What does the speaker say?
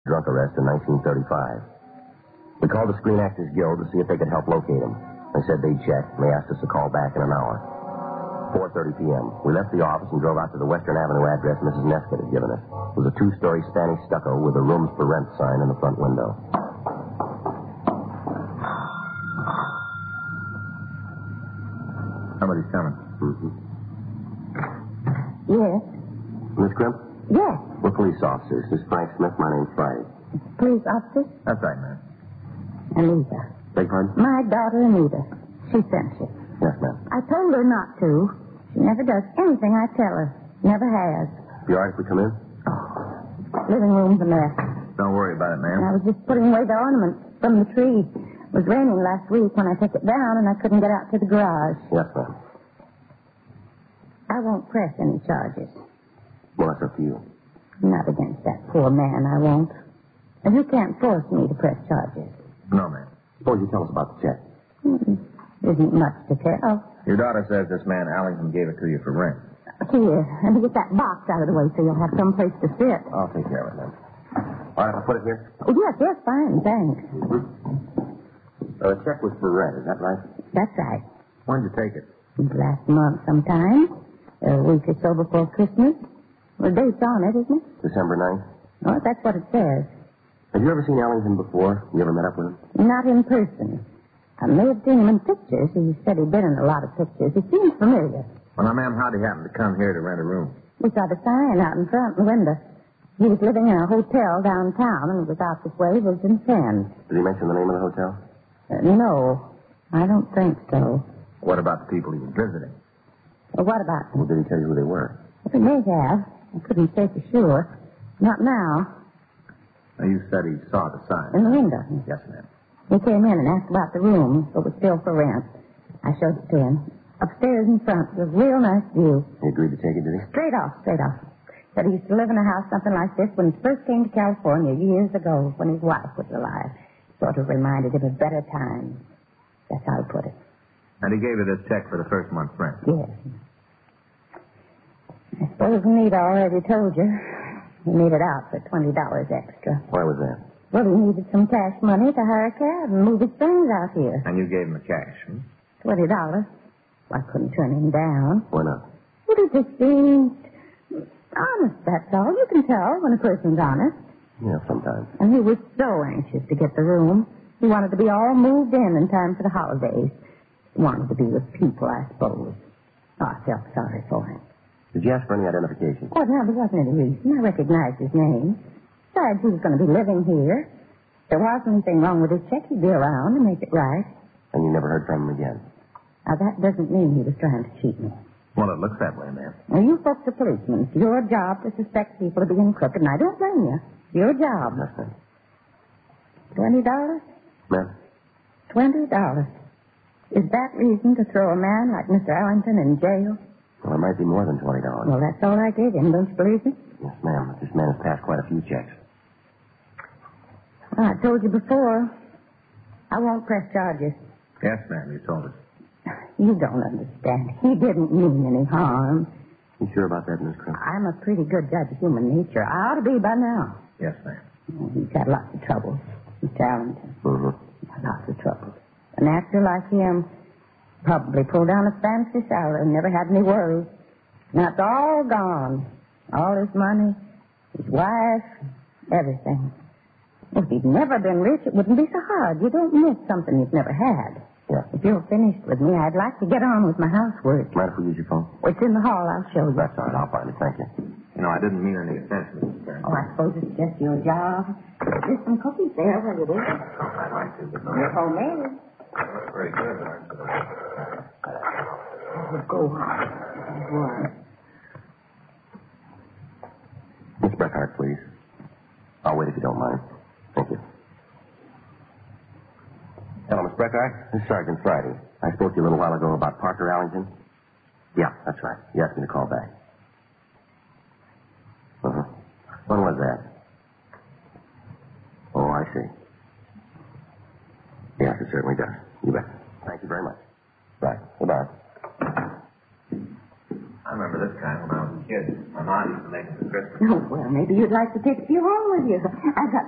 drunk arrest in 1935. We called the Screen Actors Guild to see if they could help locate him. They said they'd check, and they asked us to call back in an hour. 4:30 p.m. We left the office and drove out to the Western Avenue address Mrs. Nesbitt had given us. It was a 2-story Spanish stucco with a rooms for rent sign in the front window. Somebody's coming. Mm-hmm. Yes. Miss Crimp? Yes. We're police officers. This is Frank Smith. My name's Friday. Police officer? That's right, ma'am. Anita. Beg pardon? My daughter, Anita. She sent you. Yes, ma'am. I told her not to. She never does anything I tell her. Never has. Be all right if we come in? Living room's a mess. Don't worry about it, ma'am. I was just putting away the ornaments from the tree. It was raining last week when I took it down, and I couldn't get out to the garage. Yes, ma'am. I won't press any charges. Well, that's up to you. Not against that poor man, I won't. And you can't force me to press charges. No, ma'am. Suppose you tell us about the check. Isn't much to tell. Your daughter says this man Allington gave it to you for rent. Here, and get that box out of the way so you'll have some place to sit. I'll take care of it, then. All right, I'll put it here. Oh, yes, fine, thanks. The check was for rent, is that right? That's right. When did you take it? Last month sometime. A week or so before Christmas. The date's on it, isn't it? December 9th? Oh, that's what it says. Have you ever seen Ellington before? You ever met up with him? Not in person. I may have seen him in pictures. He said he'd been in a lot of pictures. He seems familiar. Well, now, ma'am, how'd he happen to come here to rent a room? We saw the sign out in front of the window. He was living in a hotel downtown and was out this way visiting friends. Did he mention the name of the hotel? No, I don't think so. What about the people he was visiting? Well, what about them? Well, did he tell you who they were? He may have. I couldn't say for sure. Not now. Now, you said he saw the sign. In the window. Yes, ma'am. He came in and asked about the room, but was still for rent. I showed it to him. Upstairs in front was a real nice view. He agreed to take it, did he? Straight off. Said he used to live in a house something like this when he first came to California years ago when his wife was alive. Sort of reminded him of better times. That's how he put it. And he gave you this check for the first month's rent? Yes. I suppose Anita already told you. He made it out for $20 extra. Why was that? Well, he needed some cash money to hire a cab and move his things out here. And you gave him the cash, $20. I couldn't turn him down. Why not? Well, he just seemed honest, that's all. You can tell when a person's honest. Yeah, sometimes. And he was so anxious to get the room. He wanted to be all moved in time for the holidays. He wanted to be with people, I suppose. Oh, I felt sorry for him. Did you ask for any identification? Oh, no, there wasn't any reason. I recognized his name. Besides, he was going to be living here. If there wasn't anything wrong with his check, he'd be around to make it right. And you never heard from him again? Now, that doesn't mean he was trying to cheat me. Well, it looks that way, ma'am. Now, you folks are policemen. It's your job to suspect people of being crooked, and I don't blame you. It's your job. Nothing. $20? Ma'am? $20. Is that reason to throw a man like Mr. Allington in jail? Well, it might be more than $20. Well, that's all I gave him. Don't you believe me? Yes, ma'am. This man has passed quite a few checks. Well, I told you before. I won't press charges. Yes, ma'am, you told us. You don't understand. He didn't mean any harm. You sure about that, Miss Crimp? I'm a pretty good judge of human nature. I ought to be by now. Yes, ma'am. He's had lots of troubles, Mr. Allington. Mm-hmm. Lots of troubles. An actor like him probably pulled down a fancy salary and never had any worries. Now it's all gone. All his money, his wife, everything. If he'd never been rich, it wouldn't be so hard. You don't miss something you've never had. Yeah. If you're finished with me, I'd like to get on with my housework. Mind if we use your phone? It's in the hall. I'll show you. That's all right. I'll find it. Thank you. You know, I didn't mean any offense, Mrs. Stern. Oh, I suppose it's just your job. There's some cookies there. What it is? I'd like to, but They're homemade. that's very good. Go on. Miss Breckhart, please. I'll wait if you don't mind. Thank you. Hello, Miss Breckhart. This is Sergeant Friday. I spoke to you a little while ago about Parker Allington. Yeah, that's right. You asked me to call back. Uh-huh. When was that? Oh, I see. Yes, it certainly does. You bet. Thank you very much. Right. Goodbye. I remember this kind when I was a kid. My mom used to make it for Christmas. Oh, well, maybe you'd like to take a few home with you. I've got